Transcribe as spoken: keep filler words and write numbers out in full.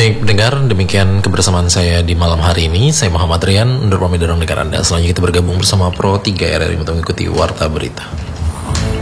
Baik pendengar, demikian kebersamaan saya di malam hari ini. Saya Muhammad Rian, undur pamit dari negara Anda. Selanjutnya kita bergabung bersama Pro tiga R R I untuk mengikuti Warta Berita.